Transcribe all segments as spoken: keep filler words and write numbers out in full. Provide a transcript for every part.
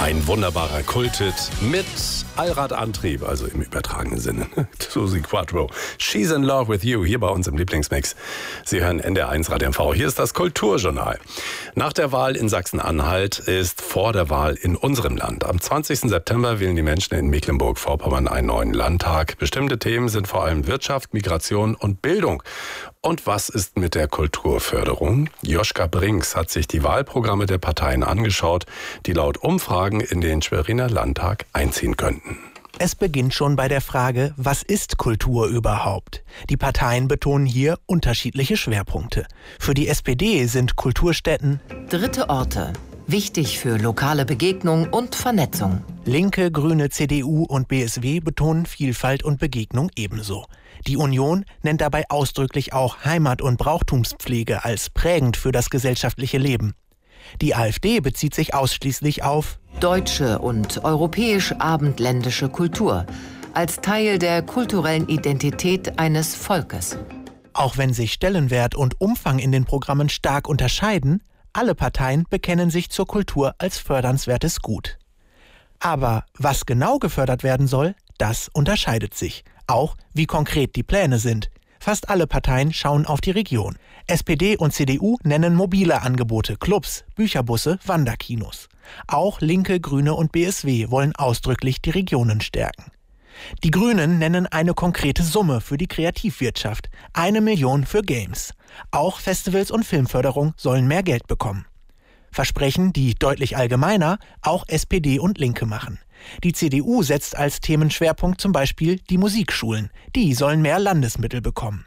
Ein wunderbarer Kulthit mit Allradantrieb, also im übertragenen Sinne. Susi Quattro, She's in Love with You, hier bei uns im Lieblingsmix. Sie hören N D R eins Radio M V. Hier ist das Kulturjournal. Nach der Wahl in Sachsen-Anhalt ist vor der Wahl in unserem Land. Am zwanzigsten September wählen die Menschen in Mecklenburg-Vorpommern einen neuen Landtag. Bestimmte Themen sind vor allem Wirtschaft, Migration und Bildung. Und was ist mit der Kulturförderung? Joschka Brinks hat sich die Wahlprogramme der Parteien angeschaut, die laut Umfragen in den Schweriner Landtag einziehen könnten. Es beginnt schon bei der Frage, was ist Kultur überhaupt? Die Parteien betonen hier unterschiedliche Schwerpunkte. Für die S P D sind Kulturstätten dritte Orte, wichtig für lokale Begegnung und Vernetzung. Linke, Grüne, C D U und B S W betonen Vielfalt und Begegnung ebenso. Die Union nennt dabei ausdrücklich auch Heimat- und Brauchtumspflege als prägend für das gesellschaftliche Leben. Die AfD bezieht sich ausschließlich auf deutsche und europäisch-abendländische Kultur als Teil der kulturellen Identität eines Volkes. Auch wenn sich Stellenwert und Umfang in den Programmen stark unterscheiden, alle Parteien bekennen sich zur Kultur als fördernswertes Gut. Aber was genau gefördert werden soll, das unterscheidet sich. Auch wie konkret die Pläne sind. Fast alle Parteien schauen auf die Region. S P D und C D U nennen mobile Angebote, Clubs, Bücherbusse, Wanderkinos. Auch Linke, Grüne und B S W wollen ausdrücklich die Regionen stärken. Die Grünen nennen eine konkrete Summe für die Kreativwirtschaft, eine Million für Games. Auch Festivals und Filmförderung sollen mehr Geld bekommen. Versprechen, die deutlich allgemeiner auch S P D und Linke machen. Die C D U setzt als Themenschwerpunkt zum Beispiel die Musikschulen. Die sollen mehr Landesmittel bekommen.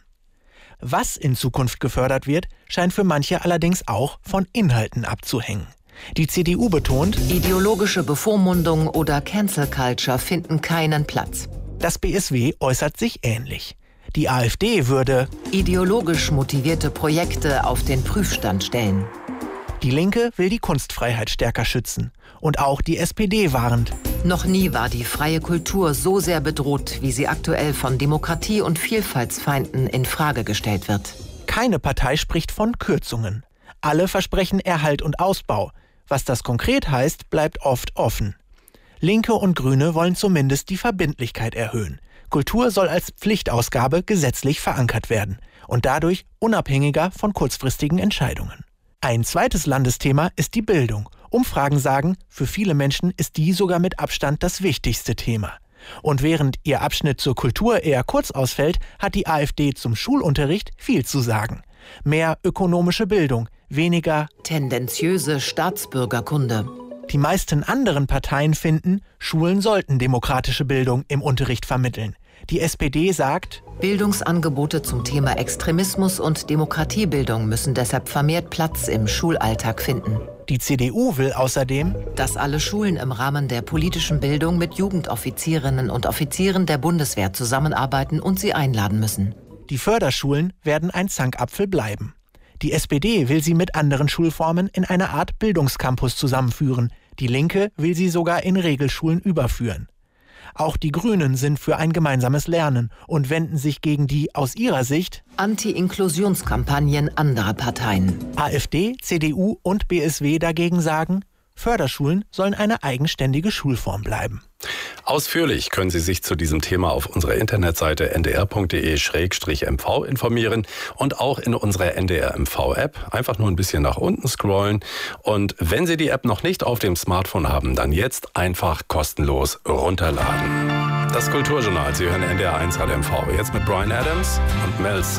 Was in Zukunft gefördert wird, scheint für manche allerdings auch von Inhalten abzuhängen. Die C D U betont, ideologische Bevormundung oder Cancel Culture finden keinen Platz. Das B S W äußert sich ähnlich. Die AfD würde ideologisch motivierte Projekte auf den Prüfstand stellen. Die Linke will die Kunstfreiheit stärker schützen. Und auch die S P D warnt. Noch nie war die freie Kultur so sehr bedroht, wie sie aktuell von Demokratie- und Vielfaltsfeinden in Frage gestellt wird. Keine Partei spricht von Kürzungen. Alle versprechen Erhalt und Ausbau. Was das konkret heißt, bleibt oft offen. Linke und Grüne wollen zumindest die Verbindlichkeit erhöhen. Kultur soll als Pflichtausgabe gesetzlich verankert werden und dadurch unabhängiger von kurzfristigen Entscheidungen. Ein zweites Landesthema ist die Bildung. Umfragen sagen, für viele Menschen ist die sogar mit Abstand das wichtigste Thema. Und während ihr Abschnitt zur Kultur eher kurz ausfällt, hat die AfD zum Schulunterricht viel zu sagen. Mehr ökonomische Bildung, weniger tendenziöse Staatsbürgerkunde. Die meisten anderen Parteien finden, Schulen sollten demokratische Bildung im Unterricht vermitteln. Die S P D sagt, Bildungsangebote zum Thema Extremismus und Demokratiebildung müssen deshalb vermehrt Platz im Schulalltag finden. Die C D U will außerdem, dass alle Schulen im Rahmen der politischen Bildung mit Jugendoffizierinnen und Offizieren der Bundeswehr zusammenarbeiten und sie einladen müssen. Die Förderschulen werden ein Zankapfel bleiben. Die S P D will sie mit anderen Schulformen in einer Art Bildungscampus zusammenführen. Die Linke will sie sogar in Regelschulen überführen. Auch die Grünen sind für ein gemeinsames Lernen und wenden sich gegen die aus ihrer Sicht Anti-Inklusionskampagnen anderer Parteien. AfD, C D U und B S W dagegen sagen, Förderschulen sollen eine eigenständige Schulform bleiben. Ausführlich können Sie sich zu diesem Thema auf unserer Internetseite n d r punkt d e slash m v informieren und auch in unserer N D R M V-App. Einfach nur ein bisschen nach unten scrollen. Und wenn Sie die App noch nicht auf dem Smartphone haben, dann jetzt einfach kostenlos runterladen. Das Kulturjournal, Sie hören N D R eins Radio M V. Jetzt mit Bryan Adams und Mel C.